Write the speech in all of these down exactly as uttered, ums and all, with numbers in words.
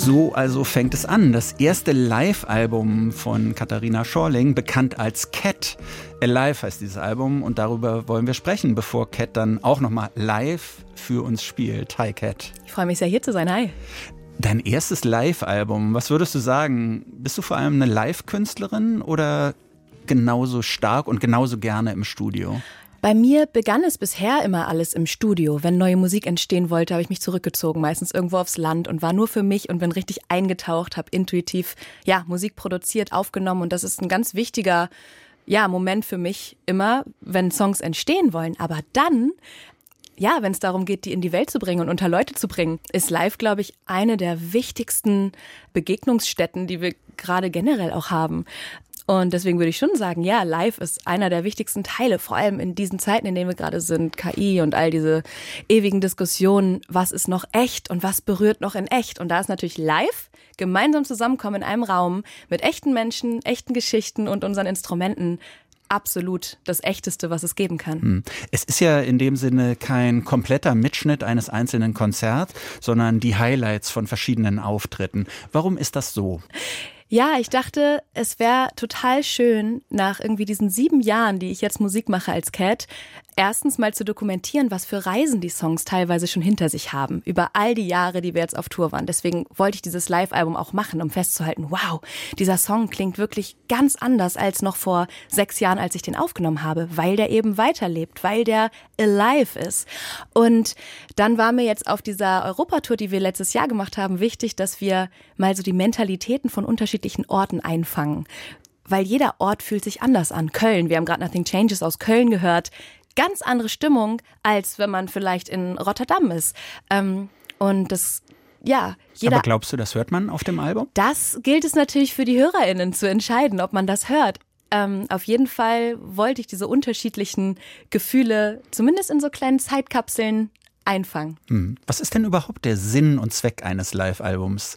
So also fängt es an. Das erste Live-Album von Katharina Schorling, bekannt als Cat. Alive heißt dieses Album und darüber wollen wir sprechen, bevor Cat dann auch nochmal live für uns spielt. Hi Cat. Ich freue mich sehr, hier zu sein. Hi. Dein erstes Live-Album, was würdest du sagen? Bist du vor allem eine Live-Künstlerin oder genauso stark und genauso gerne im Studio? Bei mir begann es bisher immer alles im Studio. Wenn neue Musik entstehen wollte, habe ich mich zurückgezogen, meistens irgendwo aufs Land und war nur für mich und bin richtig eingetaucht, habe intuitiv ja Musik produziert, aufgenommen und das ist ein ganz wichtiger ja Moment für mich immer, wenn Songs entstehen wollen. Aber dann, ja, wenn es darum geht, die in die Welt zu bringen und unter Leute zu bringen, ist live, glaube ich, eine der wichtigsten Begegnungsstätten, die wir gerade generell auch haben. Und deswegen würde ich schon sagen, ja, live ist einer der wichtigsten Teile, vor allem in diesen Zeiten, in denen wir gerade sind, K I und all diese ewigen Diskussionen, was ist noch echt und was berührt noch in echt. Und da ist natürlich live, gemeinsam zusammenkommen in einem Raum mit echten Menschen, echten Geschichten und unseren Instrumenten absolut das Echteste, was es geben kann. Es ist ja in dem Sinne kein kompletter Mitschnitt eines einzelnen Konzerts, sondern die Highlights von verschiedenen Auftritten. Warum ist das so? Ja, ich dachte, es wäre total schön, nach irgendwie diesen sieben Jahren, die ich jetzt Musik mache als Cat, erstens mal zu dokumentieren, was für Reisen die Songs teilweise schon hinter sich haben, über all die Jahre, die wir jetzt auf Tour waren. Deswegen wollte ich dieses Live-Album auch machen, um festzuhalten, wow, dieser Song klingt wirklich ganz anders als noch vor sechs Jahren, als ich den aufgenommen habe, weil der eben weiterlebt, weil der alive ist. Und dann war mir jetzt auf dieser Europatour, die wir letztes Jahr gemacht haben, wichtig, dass wir mal so die Mentalitäten von unterschiedlichen Orten einfangen. Weil jeder Ort fühlt sich anders an. Köln, wir haben gerade Nothing Changes aus Köln gehört. Ganz andere Stimmung, als wenn man vielleicht in Rotterdam ist. Ähm, und das, ja, jeder. Aber glaubst du, das hört man auf dem Album? Das gilt es natürlich für die HörerInnen zu entscheiden, ob man das hört. Ähm, auf jeden Fall wollte ich diese unterschiedlichen Gefühle zumindest in so kleinen Zeitkapseln einfangen. Hm. Was ist denn überhaupt der Sinn und Zweck eines Live-Albums?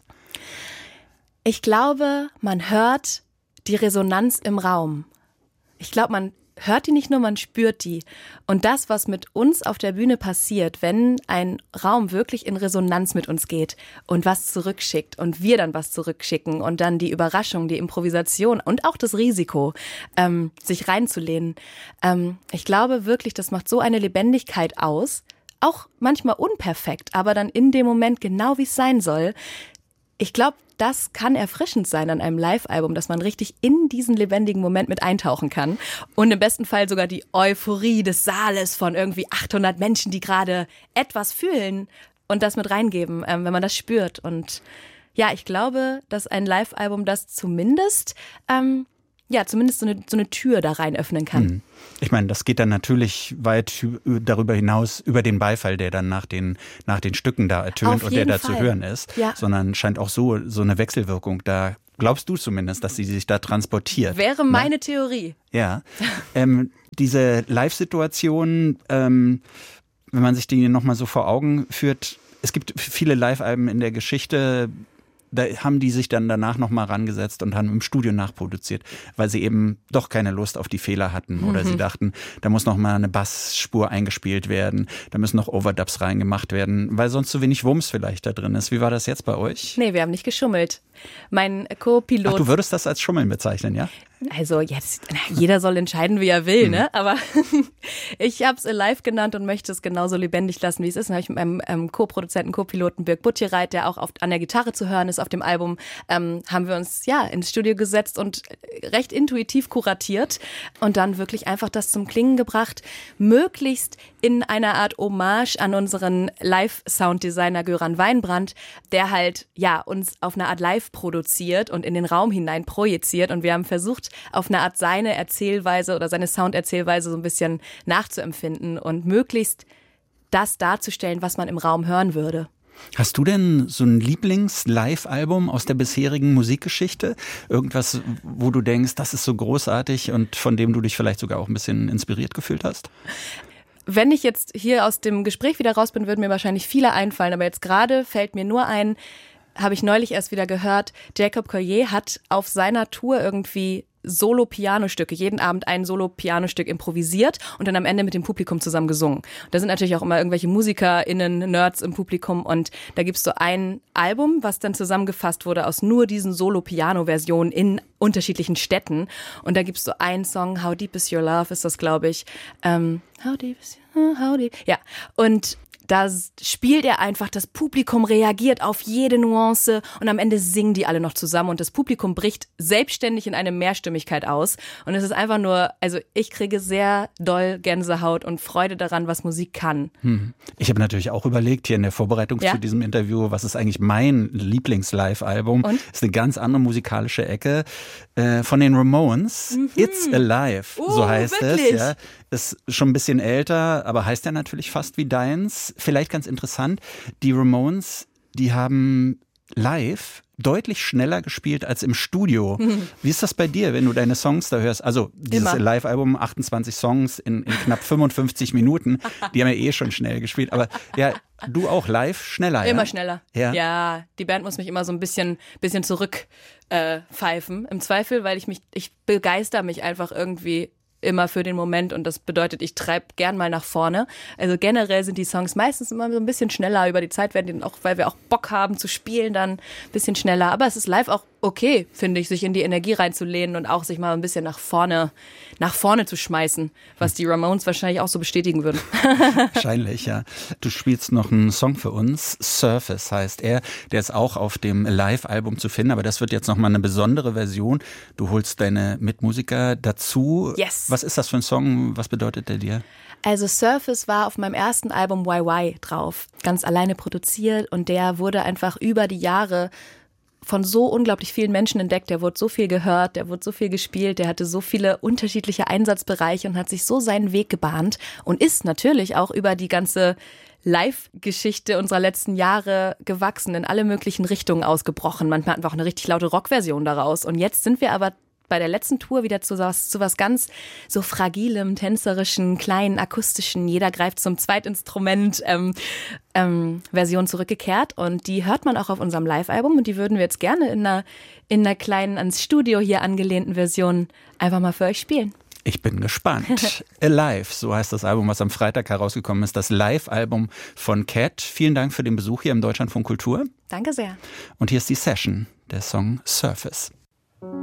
Ich glaube, man hört die Resonanz im Raum. Ich glaube, man hört die nicht nur, man spürt die. Und das, was mit uns auf der Bühne passiert, wenn ein Raum wirklich in Resonanz mit uns geht und was zurückschickt und wir dann was zurückschicken und dann die Überraschung, die Improvisation und auch das Risiko, ähm, sich reinzulehnen. Ähm, ich glaube wirklich, das macht so eine Lebendigkeit aus, auch manchmal unperfekt, aber dann in dem Moment genau, wie es sein soll. Ich glaube, das kann erfrischend sein an einem Live-Album, dass man richtig in diesen lebendigen Moment mit eintauchen kann und im besten Fall sogar die Euphorie des Saales von irgendwie achthundert Menschen, die gerade etwas fühlen und das mit reingeben, ähm, wenn man das spürt. Und ja, ich glaube, dass ein Live-Album das zumindest ähm, ja, zumindest so eine, so eine Tür da rein öffnen kann. Ich meine, das geht dann natürlich weit darüber hinaus, über den Beifall, der dann nach den, nach den Stücken da ertönt und der da zu hören ist, ja. Sondern scheint auch so, so eine Wechselwirkung da, glaubst du zumindest, dass sie sich da transportiert. Wäre meine Theorie. Ja, ähm, diese Live-Situation, ähm, wenn man sich die nochmal so vor Augen führt, es gibt viele Live-Alben in der Geschichte, da haben die sich dann danach nochmal rangesetzt und haben im Studio nachproduziert, weil sie eben doch keine Lust auf die Fehler hatten oder mhm. sie dachten, da muss nochmal eine Bassspur eingespielt werden, da müssen noch Overdubs reingemacht werden, weil sonst zu wenig Wumms vielleicht da drin ist. Wie war das jetzt bei euch? Nee, wir haben nicht geschummelt. Mein Co-Pilot... Ach, du würdest das als Schummeln bezeichnen, ja? Also jetzt, jeder soll entscheiden, wie er will, mhm. ne? Aber ich habe es Alive genannt und möchte es genauso lebendig lassen, wie es ist. Dann habe ich mit meinem ähm, Co-Produzenten, Co-Piloten Birk Butchereit, der auch auf, an der Gitarre zu hören ist auf dem Album, ähm, haben wir uns ja ins Studio gesetzt und recht intuitiv kuratiert und dann wirklich einfach das zum Klingen gebracht, möglichst in einer Art Hommage an unseren Live-Sounddesigner Göran Weinbrand, der halt ja uns auf eine Art live produziert und in den Raum hinein projiziert und wir haben versucht, auf eine Art seine Erzählweise oder seine Sounderzählweise so ein bisschen nachzuempfinden und möglichst das darzustellen, was man im Raum hören würde. Hast du denn so ein Lieblings-Live-Album aus der bisherigen Musikgeschichte? Irgendwas, wo du denkst, das ist so großartig und von dem du dich vielleicht sogar auch ein bisschen inspiriert gefühlt hast? Wenn ich jetzt hier aus dem Gespräch wieder raus bin, würden mir wahrscheinlich viele einfallen, aber jetzt gerade fällt mir nur ein, habe ich neulich erst wieder gehört, Jacob Collier hat auf seiner Tour irgendwie Solo-Pianostücke, jeden Abend ein Solo-Pianostück improvisiert und dann am Ende mit dem Publikum zusammen gesungen. Da sind natürlich auch immer irgendwelche MusikerInnen, Nerds im Publikum und da gibt's so ein Album, was dann zusammengefasst wurde aus nur diesen Solo-Piano-Versionen in unterschiedlichen Städten und da gibt's so einen Song, How Deep Is Your Love ist das, glaube ich. Ähm, How Deep Is Your Love, How Deep, ja. Und da spielt er einfach, das Publikum reagiert auf jede Nuance und am Ende singen die alle noch zusammen und das Publikum bricht selbstständig in eine Mehrstimmigkeit aus. Und es ist einfach nur, also ich kriege sehr doll Gänsehaut und Freude daran, was Musik kann. Hm. Ich habe natürlich auch überlegt hier in der Vorbereitung ja? zu diesem Interview, was ist eigentlich mein Lieblings-Live-Album? Und? Ist eine ganz andere musikalische Ecke äh, von den Ramones. Mhm. It's Alive, oh, so heißt wirklich? es. Ja. Ist schon ein bisschen älter, aber heißt ja natürlich fast wie deins. Vielleicht ganz interessant, die Ramones, die haben live deutlich schneller gespielt als im Studio. Mhm. Wie ist das bei dir, wenn du deine Songs da hörst? Also dieses Immer. Live-Album, achtundzwanzig Songs in, in knapp fünfundfünfzig Minuten, die haben ja eh schon schnell gespielt. Aber ja, du auch live schneller, Immer ja? schneller. Ja. ja, die Band muss mich immer so ein bisschen, bisschen zurück äh, pfeifen. Im Zweifel, weil ich mich, ich begeister mich einfach irgendwie immer für den Moment und das bedeutet, ich treibe gern mal nach vorne. Also generell sind die Songs meistens immer so ein bisschen schneller, über die Zeit werden die auch, weil wir auch Bock haben zu spielen, dann ein bisschen schneller. Aber es ist live auch okay, finde ich, sich in die Energie reinzulehnen und auch sich mal ein bisschen nach vorne, nach vorne zu schmeißen, was die Ramones wahrscheinlich auch so bestätigen würden. Wahrscheinlich, ja. Du spielst noch einen Song für uns, Surface heißt er, der ist auch auf dem Live-Album zu finden, aber das wird jetzt nochmal eine besondere Version. Du holst deine Mitmusiker dazu. Yes. Was ist das für ein Song? Was bedeutet der dir? Also Surface war auf meinem ersten Album Y Y drauf, ganz alleine produziert und der wurde einfach über die Jahre von so unglaublich vielen Menschen entdeckt, der wurde so viel gehört, der wurde so viel gespielt, der hatte so viele unterschiedliche Einsatzbereiche und hat sich so seinen Weg gebahnt und ist natürlich auch über die ganze Live-Geschichte unserer letzten Jahre gewachsen, in alle möglichen Richtungen ausgebrochen. Manchmal hatten wir auch eine richtig laute Rockversion daraus und jetzt sind wir aber bei der letzten Tour wieder zu was, zu was ganz so fragilem, tänzerischen, kleinen, akustischen, jeder greift zum Zweitinstrument ähm, ähm, Version zurückgekehrt und die hört man auch auf unserem Live-Album und die würden wir jetzt gerne in einer, in einer kleinen, ans Studio hier angelehnten Version einfach mal für euch spielen. Ich bin gespannt. Alive, so heißt das Album, was am Freitag herausgekommen ist, das Live-Album von Cat. Vielen Dank für den Besuch hier im Deutschlandfunk Kultur. Danke sehr. Und hier ist die Session, der Song Surface.